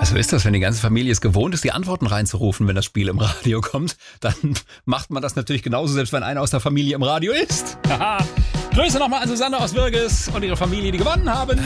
So ist das, wenn die ganze Familie es gewohnt ist, die Antworten reinzurufen, wenn das Spiel im Radio kommt. Dann macht man das natürlich genauso, selbst wenn einer aus der Familie im Radio ist. Haha. Grüße nochmal an Susanne aus Wirges und ihre Familie, die gewonnen haben.